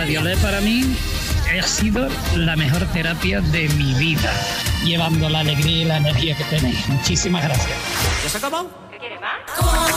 Radiolé para mí ha sido la mejor terapia de mi vida, llevando la alegría y la energía que tenéis. Muchísimas gracias. ¿Ya se ha acabado? ¿Qué quieres más?